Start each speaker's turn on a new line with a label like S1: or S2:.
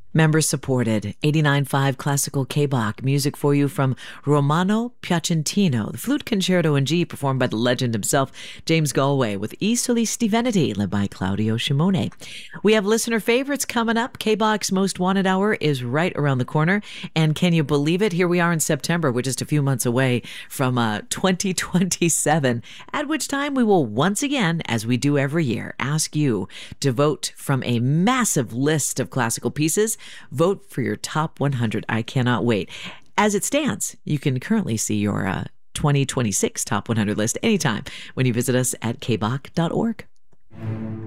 S1: Member supported, 89.5 Classical K-Bach, music for you from Romano Piacentino, the flute concerto in G performed by the legend himself, James Galway, with I Solisti Veneti, led by Claudio Shimone. We have listener favorites coming up. K-Bach's Most Wanted Hour is right around the corner, and can you believe it? Here we are in September. We're just a few months away from 2027, at which time we will once again, as we do every year, ask you to vote from a massive list of classical pieces. Vote for your top 100. I cannot wait. As it stands, you can currently see your 2026 top 100 list anytime when you visit us at kbach.org.